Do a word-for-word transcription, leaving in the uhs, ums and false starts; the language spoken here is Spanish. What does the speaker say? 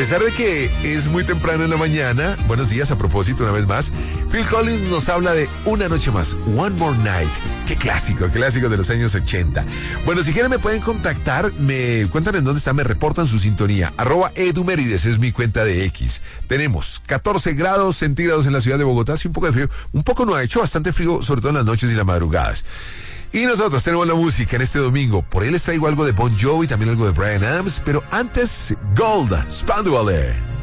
pesar de que es muy temprano en la mañana, buenos días a propósito una vez más, Phil Collins nos habla de Una Noche Más, One More Night. Qué clásico, clásico de los años ochenta. Bueno, si quieren me pueden contactar, me cuentan en dónde están, me reportan su sintonía. Arroba edumerides es mi cuenta de X. Tenemos catorce grados centígrados en la ciudad de Bogotá, sí, un poco de frío. Un poco no ha hecho, bastante frío, sobre todo en las noches y las madrugadas. Y nosotros tenemos la música en este domingo. Por ahí les traigo algo de Bon Jovi, también algo de Bryan Adams, pero antes, Gold, Spandau Ballet.